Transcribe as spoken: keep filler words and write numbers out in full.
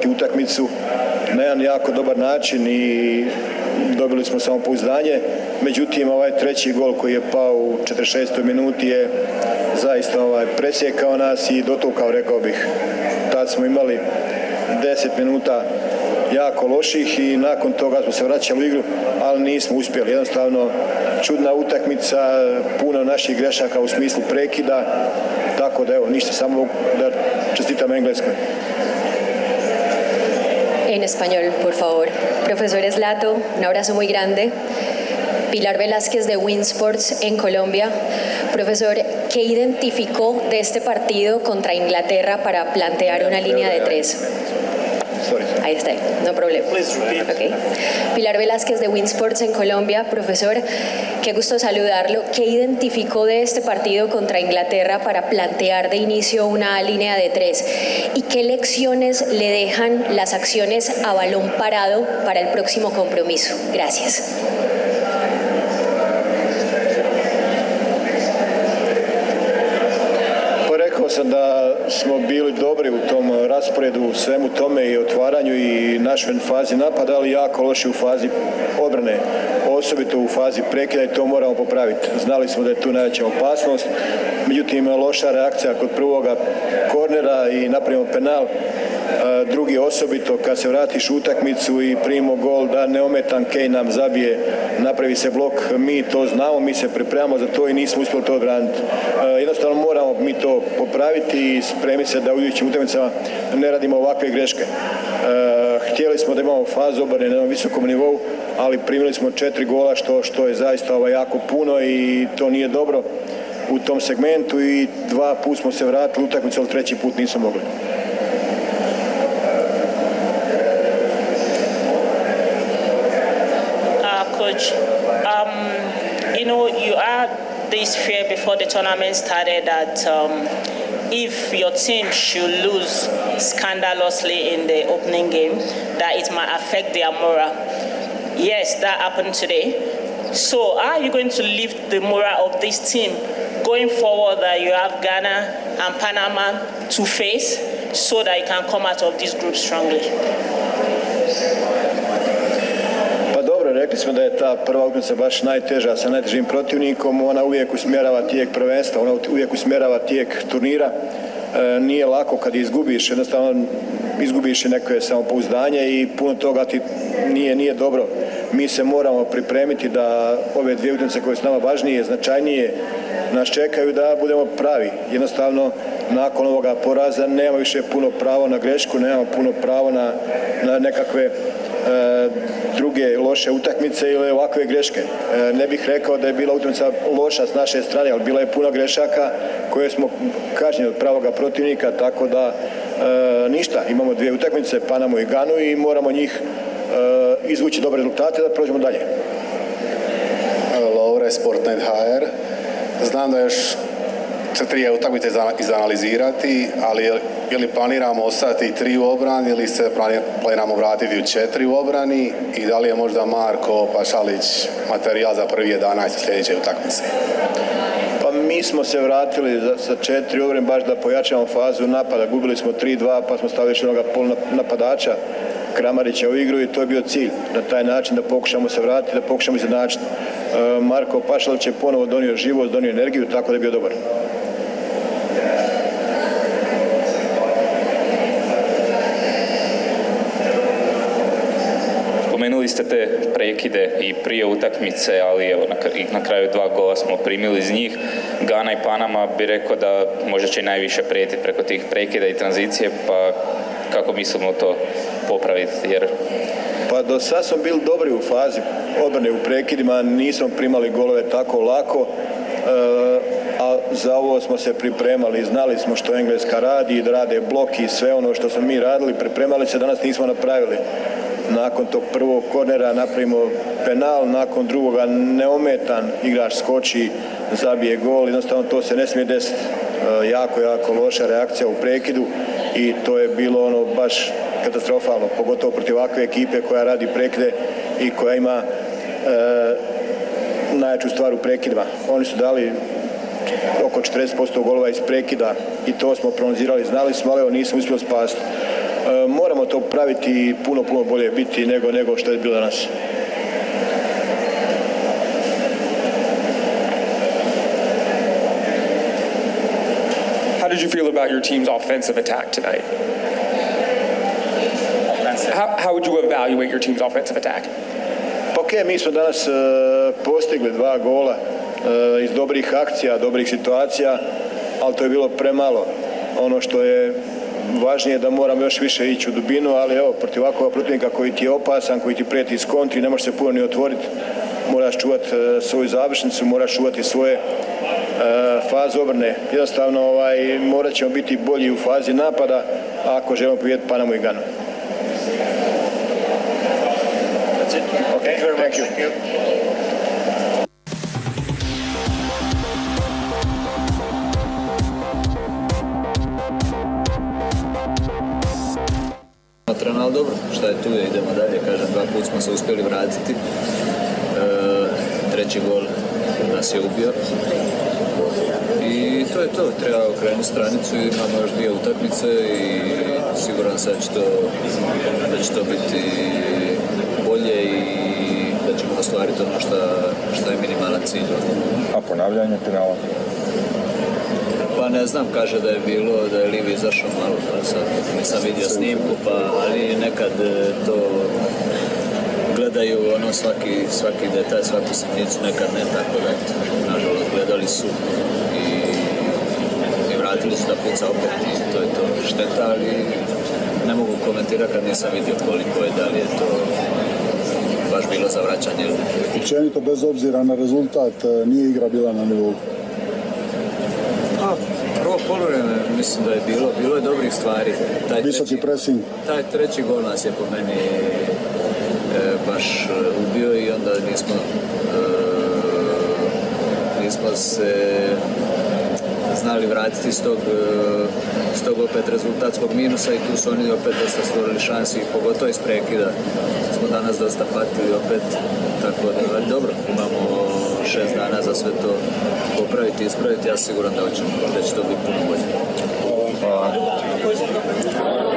pokrenuti utakmicu na jedan jako dobar način i dobili smo samopouzdanje. Međutim, ovaj treći gol koji je pao u četrdeset šestoj minuti je zaista ovaj, presjekao nas i dotukao, rekao bih. Tad smo imali deset minuta jako loših i nakon toga smo se vraćali u igru, ali nismo uspjeli. Jednostavno, čudna utakmica, puno naših grešaka u smislu prekida, tako da evo, ništa, samo da čestitam Engleskoj. En español, por favor. Profesor Slato, un abrazo muy grande. Pilar Velázquez de Winsports en Colombia. Profesor, ¿qué identificó de este partido contra Inglaterra para plantear una línea de tres? Sorry. Ahí está, no problema. Okay. Pilar Velázquez de Winsports en Colombia. Profesor, qué gusto saludarlo. ¿Qué identificó de este partido contra Inglaterra para plantear de inicio una línea de tres? ¿Y qué lecciones le dejan las acciones a balón parado para el próximo compromiso? Gracias. Rekao sam da smo bili dobri u tom rasporedu, u svemu tome i otvaranju i našoj fazi napada, ali jako loši u fazi obrane, osobito u fazi prekida i to moramo popraviti. Znali smo da je tu najveća opasnost, međutim loša reakcija kod prvoga kornera i napravimo penal. Drugi osobito, kad se vratiš u utakmicu i primimo gol, da neometan Kane nam zabije, napravi se blok, mi to znamo, mi se pripremamo za to i nismo uspjeli to odbraniti. Jednostavno moramo mi to popraviti i spremiti se da u idućim utakmicama ne radimo ovakve greške. Htjeli smo da imamo fazu obrane na jednom visokom nivou, ali primili smo četiri gola, što, što je zaista ovaj, jako puno i to nije dobro u tom segmentu i dva put smo se vratili u utakmicu, ali treći put nismo mogli. Coach, um, you know, you had this fear before the tournament started that um, if your team should lose scandalously in the opening game, that it might affect their morale. Yes, that happened today. So how are you going to lift the morale of this team going forward, that you have Ghana and Panama to face, so that you can come out of this group strongly? Rekli smo da je ta prva utakmica baš najteža sa najtežim protivnikom, ona uvijek usmjerava tijek prvenstva, ona uvijek usmjerava tijek turnira. E, nije lako kad izgubiš, jednostavno izgubiš neko samopouzdanje i puno toga ti nije, nije dobro. Mi se moramo pripremiti da ove dvije utakmice koje su nama važnije, značajnije, nas čekaju da budemo pravi. Jednostavno, nakon ovoga poraza nema više puno pravo na grešku, nema puno pravo na, na nekakve E, druge loše utakmice ili ovakve greške. E, ne bih rekao da je bila utakmica loša s naše strane, ali bila je puno grešaka koje smo kažnjeni od pravoga protivnika, tako da e, ništa. Imamo dvije utakmice, Panamu i Ganu, i moramo njih e, izvući dobre rezultate da prođemo dalje. Lovre, Sportnet H R. Znam da još se tri utakmice izanalizirati, ali je, je li planiramo ostati tri u obrani ili se planiramo vratiti u četiri u obrani i da li je možda Marko Pašalić materijal za prvi jedanaest sljedeće utakmice? Pa mi smo se vratili za, sa četiri u obrani baš da pojačamo fazu napada. Gubili smo tri dva pa smo stavili još onoga pol napadača Kramarića u igru i to je bio cilj. Na taj način da pokušamo se vratiti, da pokušamo izjednačiti. E, Marko Pašalić je ponovo donio živost, donio energiju, tako da je bio dobar. Spomenuli ste te prekide i prije utakmice, ali evo, na, i na kraju dva gola smo primili iz njih. Gana i Panama bi rekao da možda će najviše prijetiti preko tih prekida i tranzicije, pa kako mislimo to popraviti? Jer... Pa do sad smo bili dobri u fazi obrane u prekidima, nismo primali golove tako lako, e, a za ovo smo se pripremali, znali smo što Engleska radi, da rade blok i sve ono što smo mi radili, pripremali se, danas nismo napravili. Nakon tog prvog kornera napravimo penal, nakon drugoga neometan igrač skoči, zabije gol, jednostavno to se ne smije desiti. E, jako, jako loša reakcija u prekidu i to je bilo ono baš katastrofalno, pogotovo protiv ovakve ekipe koja radi prekide i koja ima e, najjaču stvar u prekidima. Oni su dali oko četrdeset posto golova iz prekida i to smo prognozirali, znali smo, ali nismo uspjeli spasiti. E, moramo možemo to praviti i puno, puno bolje biti nego, nego što je bilo danas. How did you feel about your team's offensive attack tonight? How, how would you evaluate your team's offensive attack? Ok, mi smo danas uh, postigli dva gola uh, iz dobrih akcija, dobrih situacija, ali to je bilo premalo. Ono što je važnije da moramo još više ići u dubinu, ali evo, protiv ovakvog protivnika koji ti je opasan, koji ti prijeti iz kontri, ne može se puno ni otvoriti. Moraš čuvati uh, svoju završnicu, moraš čuvati svoje uh, faze obrane. Jednostavno ovaj, morat ćemo biti bolji u fazi napada ako želimo pobijediti Panamu i Ganu. Okay, thank you. Thank you. Ali dobro, šta je tu, idemo dalje, kažem, dva put smo se uspjeli vratiti, e, treći gol nas je ubio i to je to, treba okrenuti stranicu, imamo još dvije utakmice i siguran sam da će to, da će to biti bolje i da ćemo ostvariti ono što, što je minimalan cilj. A ponavljanje penala? Pa ne znam, kaže da je bilo, da je Livi izašao malo, pa sad nisam vidio snimku, pa ali nekad to gledaju ono svaki, svaki detalj, svaku sitnicu, nekad ne tako da, nažalost, gledali su i, i vratili su da puca opet i to je to šteta, ali ne mogu komentirati kad nisam vidio koliko je, da li je to baš bilo za vraćanje. Općenito, bez obzira na rezultat, nije igra bila na nivou? A, prvo poluvreme mislim da je bilo, bilo je dobrih stvari. Taj Visoki treći, pressing. Taj treći gol nas je po meni e, baš ubio i onda nismo, e, nismo se znali vratiti s tog, s tog opet rezultatskog minusa i tu su oni opet dosta stvorili šansi i pogotovo iz prekida smo danas dosta patili opet, tako da je dobro, imamo šest dana za sve to popraviti i ispraviti, ja siguran da, hoćemo, da će to biti puno bolje. Hvala.